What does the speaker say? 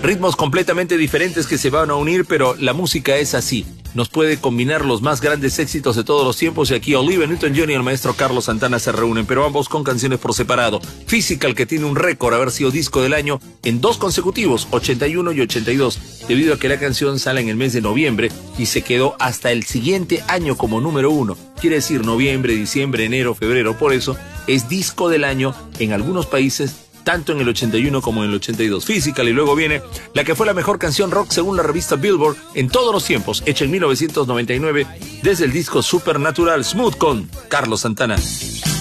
ritmos completamente diferentes que se van a unir, pero la música es así. Nos puede combinar los más grandes éxitos de todos los tiempos y aquí Olivia Newton-John y el maestro Carlos Santana se reúnen, pero ambos con canciones por separado. Physical, que tiene un récord, haber sido disco del año en 2 consecutivos, 81 y 82, debido a que la canción sale en el mes de noviembre y se quedó hasta el siguiente año como número 1. Quiere decir noviembre, diciembre, enero, febrero, por eso es disco del año en algunos países, tanto en el 81 como en el 82. Physical, y luego viene la que fue la mejor canción rock según la revista Billboard en todos los tiempos, hecha en 1999 desde el disco Supernatural, Smooth, con Carlos Santana.